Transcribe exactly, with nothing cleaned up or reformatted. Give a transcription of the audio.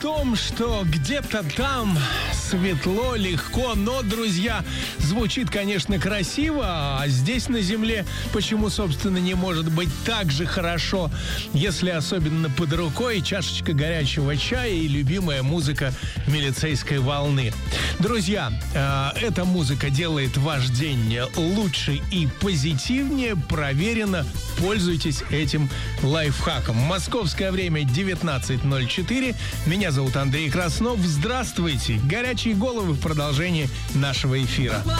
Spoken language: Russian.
том, что где-то там светло, легко, но, друзья, звучит, конечно, красиво, а здесь на земле почему, собственно, не может быть так же хорошо, если особенно под рукой чашечка горячего чая и любимая музыка милицейской волны. Друзья, э, эта музыка делает ваш день лучше и позитивнее, проверено, пользуйтесь этим лайфхаком. Московское время девятнадцать ноль четыре. Меня зовут Андрей Краснов. Здравствуйте. Горячие головы в продолжении нашего эфира.